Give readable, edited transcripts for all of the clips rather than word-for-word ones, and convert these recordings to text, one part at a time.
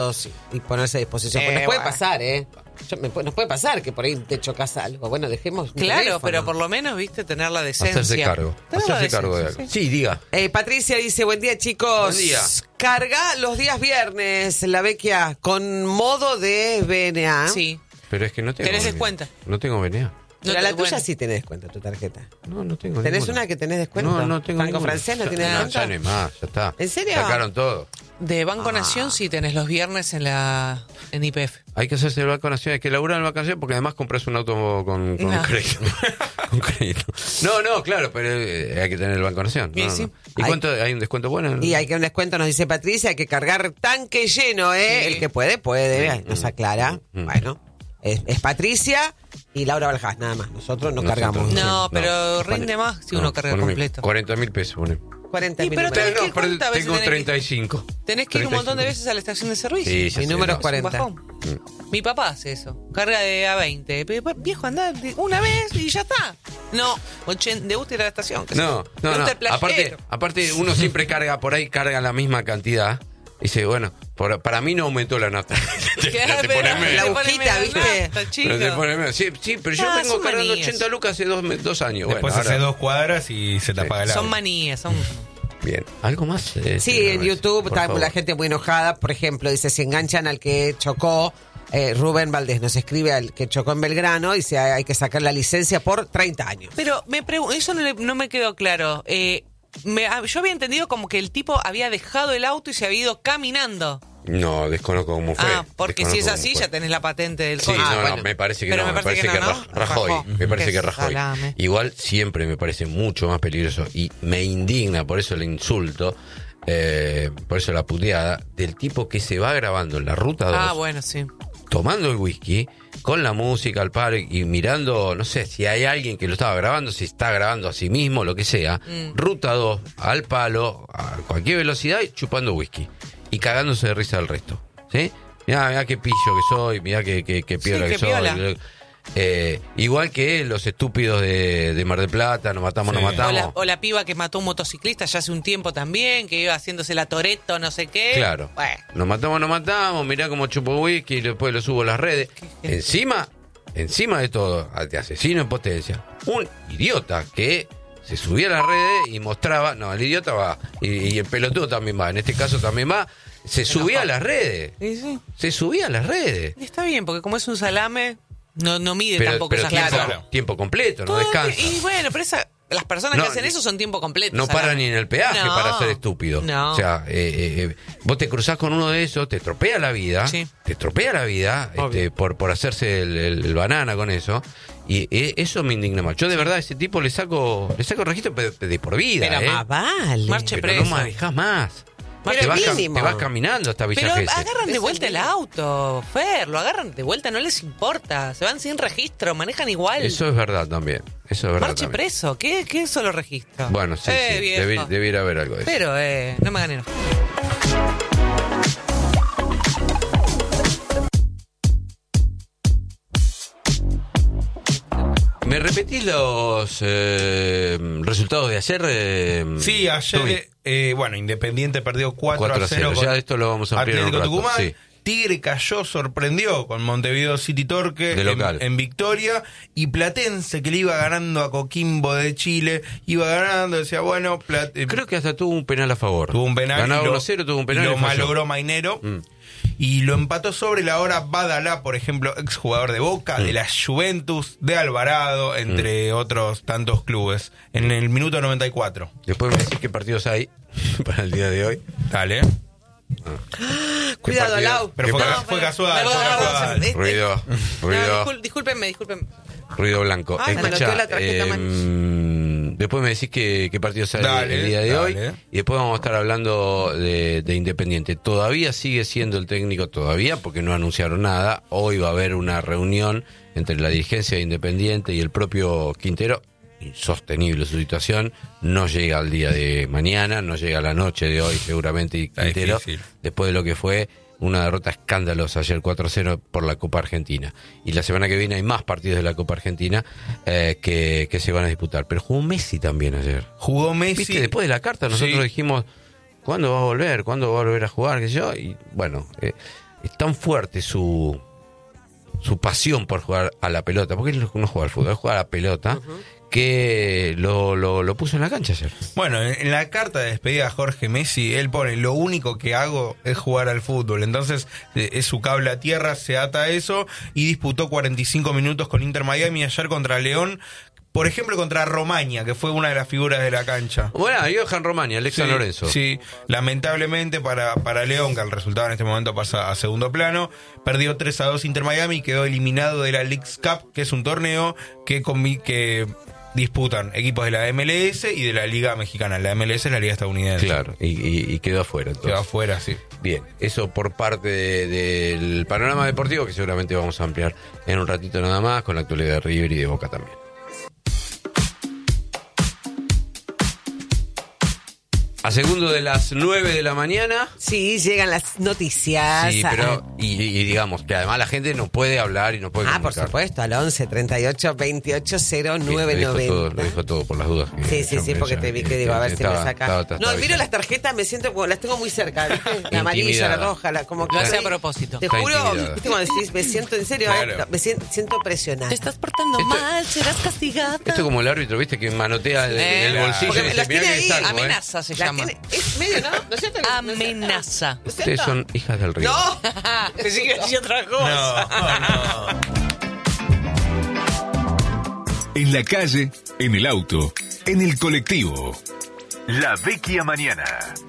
y ponerse a disposición. Pues nos puede pasar, nos puede pasar que por ahí te chocas algo. Bueno, dejemos un Claro, teléfono. pero por lo menos, viste, tener la decencia. Hacerse cargo. Tener la Hacerse cargo de algo. decencia, Sí, diga. Patricia dice, buen día, chicos. Buen día. Carga los días viernes, la vecchia, con modo de BNA. Sí. Pero es que no tengo. ¿Tenés BNA. descuento? No tengo BNA. Pero No, la bueno. tuya sí tenés descuento, tu tarjeta. No tengo. ¿Tenés ninguna. una que tenés descuento? No tengo. ¿Franco ninguna. francés no tiene Ya descuento? no hay más, ya está. ¿En serio? Sacaron todo. De Banco Nación sí tenés los viernes en YPF. Hay que hacerse el Banco Nación, hay que laburar en el Banco Nación porque además compras un auto con No. crédito. Con crédito. No, claro, pero hay que tener el Banco Nación. Y No, sí. no. ¿Y cuánto hay un descuento bueno? Y hay que un descuento, nos dice Patricia, hay que cargar tanque lleno, ¿eh? Sí. El que puede, nos aclara. Bueno, es Patricia y Laura Baljás, nada más. Nosotros no cargamos. No, pero Sí. rinde más si uno carga poneme completo. 40.000 pesos, pone. 40 Y pero minutos. tenés que ir, pero ¿cuántas veces tengo tenés que ir? 35. Tenés que ir un montón de 35. veces a la estación de servicio. Sí, ya Mi sé, número no. es 40. Un bajón. Mi papá hace eso. Carga de A20. Pero, viejo, andá una vez y ya está. No, de gusta ir a la estación. que No. se- me gusta el playero. Aparte, uno siempre carga por ahí, carga la misma cantidad. Dice, bueno, para mí no aumentó la nafta. Claro, Te pero pones medio. La te pones agujita, medio ¿viste? nafta, chico. Pero te pones medio. Sí, pero yo vengo son cargando manías. 80 lucas hace 2 años. Después Bueno, hace ahora- 2 cuadras y se te apaga el Son agua. manías, son... Bien. ¿Algo más? Sí, en YouTube por está favor. la gente muy enojada. Por ejemplo, dice, se enganchan al que chocó. Rubén Valdés nos escribe al que chocó en Belgrano. Dice, hay que sacar la licencia por 30 años. Pero eso no me quedó claro. Yo había entendido como que el tipo había dejado el auto y se había ido caminando. No, desconozco cómo fue. Porque si es Desconozco así cómo fue. ya tenés la patente del Sí, coche. no, me parece que Pero no, me parece que no, ¿no? Rajoy, Rajó. me parece que Rajoy. Salame. Igual siempre me parece mucho más peligroso y me indigna, por eso el insulto, por eso la puteada, del tipo que se va grabando en la ruta 2, Bueno, sí. tomando el whisky, con la música al par y mirando, no sé, si hay alguien que lo estaba grabando, si está grabando a sí mismo, lo que sea, ruta 2, al palo, a cualquier velocidad y chupando whisky y cagándose de risa al resto. ¿Sí? Mirá qué pillo que soy, mirá qué piola qué que soy. piola. Igual que los estúpidos de Mar del Plata, nos matamos, Sí. nos matamos. O la piba que mató a un motociclista ya hace un tiempo también, que iba haciéndose la Toretto, no sé qué. Claro. Bueno. Nos matamos, mirá cómo chupo whisky y después lo subo a las redes. Encima de todo, de asesino en potencia, un idiota que se subía a las redes y mostraba, no, el idiota va, y el pelotudo también va, en este caso también va, se subía a las redes. Sí. Se subía a las redes. Y está bien, porque como es un salame, no mide Pero tampoco esas cosas. tiempo completo, no Todo- descansa. Y bueno, pero las personas No, que hacen eso son tiempo completo. No salame. para ni en el peaje No. para ser estúpido. No. O sea, vos te cruzás con uno de esos, te estropea la vida, Sí. Obvio. por hacerse el banana con eso. Y eso me indigna más. Yo de verdad a ese tipo le saco registro de por vida. Pero más vale. Marche Pero preso. no manejás más. Pero te, vas, mínimo. te vas caminando hasta Villa Pero Gesell. agarran de Eso vuelta el mismo. auto, Fer, lo agarran de vuelta, no les importa. Se van sin registro, manejan igual. Eso es verdad también. Eso es verdad Marche también. preso, ¿qué solo registro? Bueno, sí, sí. Viejo. Debiera haber algo de eso. Pero, no me hagan enojar. ¿Me repetís los resultados de ayer? Sí, Tommy? ayer, Independiente perdió 4-0 Ya esto lo vamos a ampliar en un Atlético rato. Tucumán. Sí. Tigre cayó, sorprendió con Montevideo City Torque De local. en victoria. Y Platense, que le iba ganando a Coquimbo de Chile, iba ganando, decía, bueno, Creo que hasta tuvo un penal a favor. tuvo un penal. Ganaba y lo- 1-0, tuvo un penal y lo y falló. malogró Mainero. Mm. Y lo empató sobre la hora Badalá, por ejemplo, exjugador de Boca, de la Juventus, de Alvarado, entre otros tantos clubes, en el minuto 94. Después me decís qué partidos hay para el día de hoy. Dale. Cuidado, partido? Lau. Pero fue casual, fue casual. Ruido, Discúlpenme. ruido blanco. Ay, me Escuchá, anotó la tarjeta después me decís qué partidos hay Dale, el día de hoy. dale. Y después vamos a estar hablando de Independiente. Todavía sigue siendo el técnico, porque no anunciaron nada. Hoy va a haber una reunión entre la dirigencia de Independiente y el propio Quintero. Insostenible su situación, no llega al día de mañana, no llega a la noche de hoy seguramente y Está Quintero, difícil. después de lo que fue una derrota escandalosa ayer 4-0 por la Copa Argentina. Y la semana que viene hay más partidos de la Copa Argentina que se van a disputar. Pero jugó Messi también ayer. Jugó Messi. Viste, después de la carta nosotros Sí. dijimos, ¿cuándo va a volver? ¿Cuándo va a volver a jugar? ¿Qué sé yo? Y bueno, es tan fuerte su pasión por jugar a la pelota, porque él no juega al fútbol, él juega a la pelota, que lo puso en la cancha ayer. Bueno, en la carta de despedida a Jorge Messi, él pone: lo único que hago es jugar al fútbol. Entonces, es su cable a tierra, se ata a eso, y disputó 45 minutos con Inter Miami ayer contra León. Por ejemplo, contra Romaña, que fue una de las figuras de la cancha. Bueno, Johan Romaña, Alex San Lorenzo. Sí, lamentablemente para León, que el resultado en este momento pasa a segundo plano, perdió 3-2 Inter Miami y quedó eliminado de la Leagues Cup, que es un torneo que disputan equipos de la MLS y de la Liga Mexicana. La MLS es la Liga Estadounidense. Claro, y quedó afuera. Entonces. Quedó afuera, sí. Bien, eso por parte del panorama deportivo, que seguramente vamos a ampliar en un ratito nada más, con la actualidad de River y de Boca también. A segundo de las 9 de la mañana. Sí, llegan las noticias. Sí, pero y digamos que además la gente no puede hablar y no puede por comunicar. supuesto, al 11 38 28 09 Lo 90. dijo todo por las dudas. Sí, porque te vi que digo, a ver si me saca. No, miro las tarjetas, me siento como las tengo muy cerca, ¿viste? La amarilla, la roja, como que lo hace a propósito. Te juro, ¿viste cuando decís, me siento en serio? Claro. Me siento presionada. Te estás portando mal, serás castigada. Esto es como el árbitro, ¿viste? Que manotea el bolsillo y dice, mirá que es algo, amenaza se llama. Es medio, ¿no? ¿No es cierto? Amenaza. ¿No es Ustedes cierto? son hijas del río. No. Pensé que decía otra cosa. No. En la calle, en el auto, en el colectivo. La Vecchia Mañana.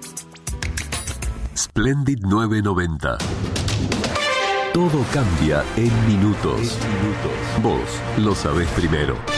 Splendid 990. Todo cambia en minutos. Vos lo sabés primero.